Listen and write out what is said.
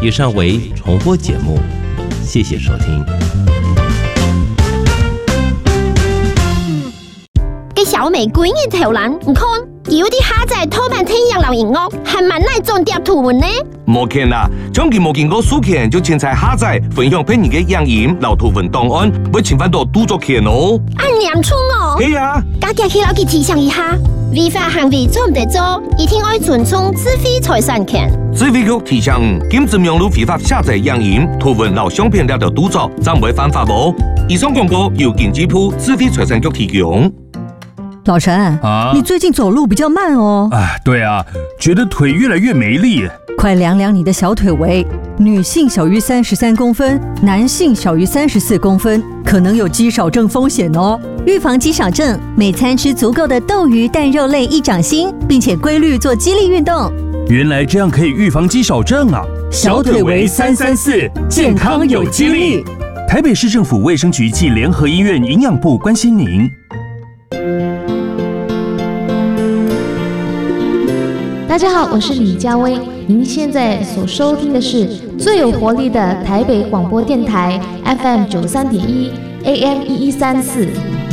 以上为重播节目，谢谢收听。 给小美闺嘅條欄，唔看，有啲蝦仔拖半天養流營屋，係咪耐種碟圖文呢？ 冇見啦，將佢冇見過書權，就凊彩蝦仔分享俾你嘅養鹽留圖文檔案，會侵犯到著作權哦。 按念出我。 係啊， 家家去老佢提醒一下，違法行為做唔得做，一定要尊重智慧財產權。 智慧局提醒禁止用路非法下載養鹽圖文留相片了的著作，暫為犯法喎。以上廣告由經濟部智慧財產局提供。 老陳你最近走路比較慢哦。 對啊，覺得腿越來越沒力。 快量量你的小腿圍，女性小於33公分，男性小於34公分，可能有肌少症風險哦。預防肌少症，每餐吃足夠的豆魚蛋肉類益掌心，並且規律做肌力運動。 原來這樣可以預防肌少症啊！ 小腿圍334，健康有肌力。 台北市政府衛生局暨聯合醫院營養部關心您。 大家好，我是李佳薇，您现在所收听的是最有活力的台北广播电台 FM 93.1 AM 1134。